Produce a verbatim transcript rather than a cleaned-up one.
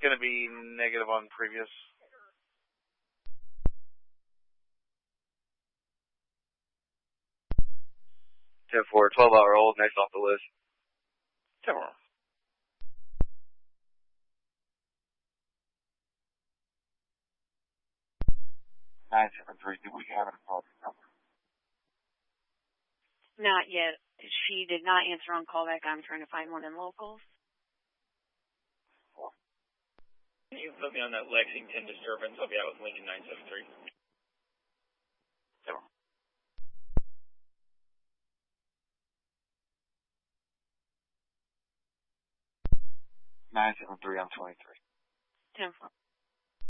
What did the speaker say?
going to be negative on previous. ten four, twelve hour hold, next off the list. ten four. nine seven three, did we have a call? Not yet. She did not answer on callback. I'm trying to find one in locals. Can you put me on that Lexington disturbance? I'll be out with Lincoln nine seven three. nine seven three, I'm twenty-three. ten four.